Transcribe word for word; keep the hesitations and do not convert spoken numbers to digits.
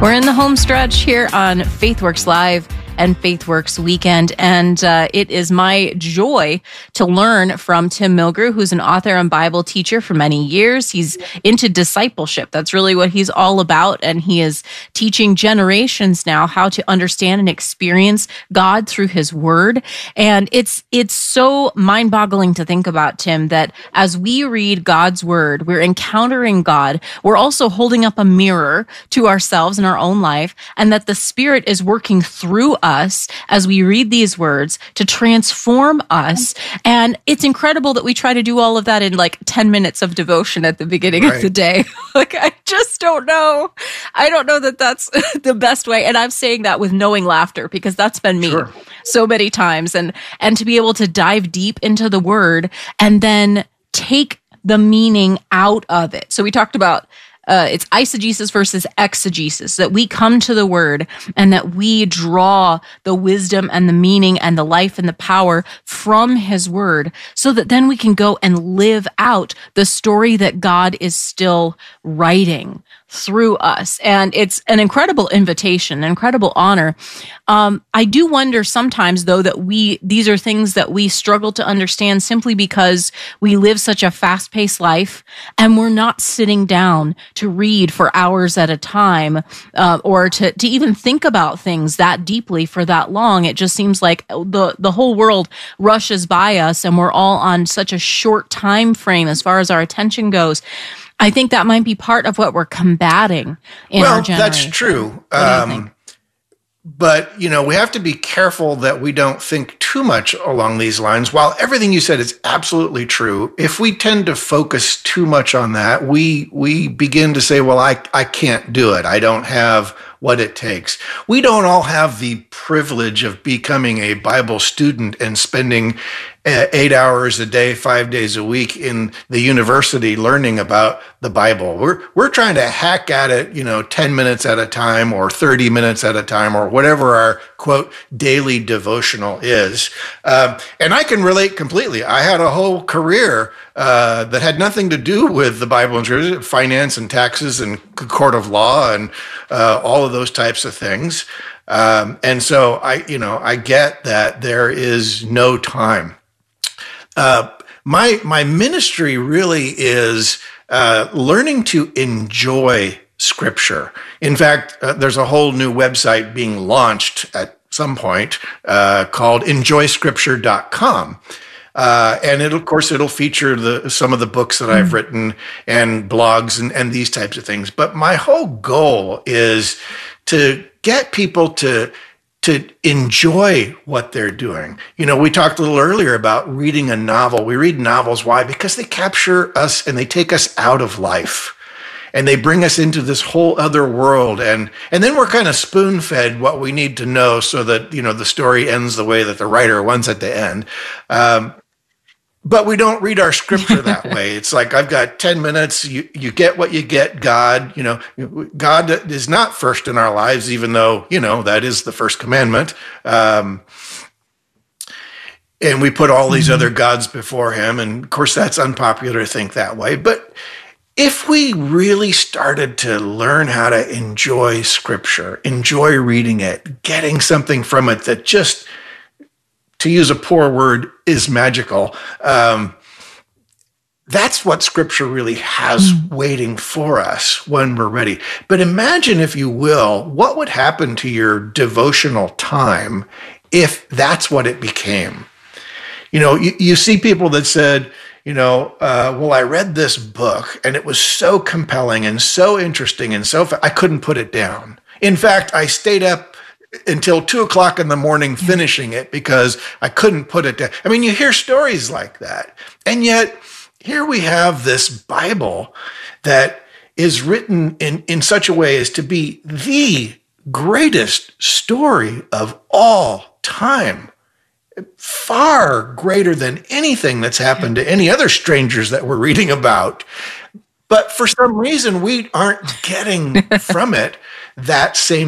We're in the home stretch here on FaithWorks Live and FaithWorks Weekend, and uh, it is my joy to learn from Tim Milgrew, who's an author and Bible teacher for many years. He's into discipleship. That's really what he's all about, and he is teaching generations now how to understand and experience God through his word. And it's it's so mind-boggling to think about, Tim, that as we read God's word, we're encountering God. We're also holding up a mirror to ourselves in our own life, and that the Spirit is working through us as we read these words to transform us. And it's incredible that we try to do all of that in like ten minutes of devotion at the beginning right. of the day. Like, I just don't know. I don't know that that's the best way. And I'm saying that with knowing laughter, because that's been me sure. so many times. And, and to be able to dive deep into the word and then take the meaning out of it. So we talked about Uh, it's eisegesis versus exegesis, that we come to the word and that we draw the wisdom and the meaning and the life and the power from his word, so that then we can go and live out the story that God is still writing through us. And it's an incredible invitation, an incredible honor. Um, I do wonder sometimes, though, that we these are things that we struggle to understand simply because we live such a fast-paced life and we're not sitting down to read for hours at a time, uh, or to, to even think about things that deeply for that long. It just seems like the, the whole world rushes by us and we're all on such a short time frame as far as our attention goes. I think that might be part of what we're combating in well, our generation. Well, that's true. Um, but, you know, we have to be careful that we don't think too much along these lines. While everything you said is absolutely true, if we tend to focus too much on that, we we begin to say, well, I, I can't do it. I don't have what it takes. We don't all have the privilege of becoming a Bible student and spending uh, eight hours a day, five days a week in the university learning about the Bible. We're we're trying to hack at it, you know, ten minutes at a time or thirty minutes at a time or whatever our, quote, daily devotional is. Uh, and I can relate completely. I had a whole career uh, that had nothing to do with the Bible and scripture, finance and taxes and court of law and uh, all of those types of things. Um, and so I, you know, I get that there is no time. Uh, my my ministry really is uh, learning to enjoy Scripture. In fact, uh, there's a whole new website being launched at some point uh, called enjoy scripture dot com. Uh, and it'll, of course, it'll feature the, some of the books that I've written and blogs and, and these types of things. But my whole goal is to get people to to enjoy what they're doing. You know, we talked a little earlier about reading a novel. We read novels. Why? Because they capture us and they take us out of life. And they bring us into this whole other world. And, and then we're kind of spoon-fed what we need to know so that, you know, the story ends the way that the writer wants it to end. Um, But we don't read our scripture that way. It's like, I've got ten minutes. You, you get what you get, God. You know, God is not first in our lives, even though, you know, that is the first commandment. Um, and we put all these other gods before him. And of course, that's unpopular to think that way. But if we really started to learn how to enjoy scripture, enjoy reading it, getting something from it that just, to use a poor word, is magical. Um, that's what Scripture really has mm. waiting for us when we're ready. But imagine, if you will, what would happen to your devotional time if that's what it became. You know, you, you see people that said, you know, uh, well, I read this book and it was so compelling and so interesting and so fa- I couldn't put it down. In fact, I stayed up until two o'clock in the morning finishing it because I couldn't put it down. I mean, you hear stories like that. And yet here we have this Bible that is written in, in such a way as to be the greatest story of all time, far greater than anything that's happened to any other strangers that we're reading about. But for some reason, we aren't getting from it that same